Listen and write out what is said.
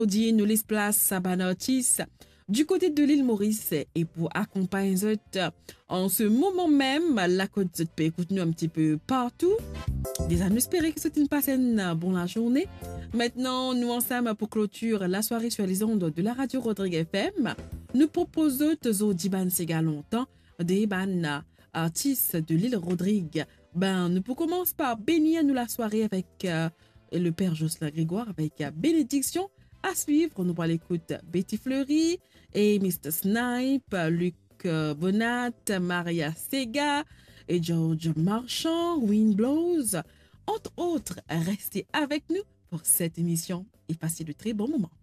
Aujourd'hui, nous laissons place à Banotis du côté de l'île Maurice et pour accompagner en ce moment même, la côte peut écouter nous un petit peu partout. Déjà, nous espérons que c'est une passée une bonne la journée. Maintenant, nous ensemble pour clôture la soirée sur les ondes de la radio Rodrigue FM. Nous proposons aux Diban Sega longtemps des ban artistes de l'île Rodrigue. Nous pour commencer par bénir nous la soirée avec le père Jocelyn Grégoire avec bénédiction. À suivre, nous allons l'écoute Betty Fleury et Mr. Snipe, Luc Bonat, Maria Sega et George Marchand, Wind Blows. Entre autres, restez avec nous pour cette émission et passez de très bons moments.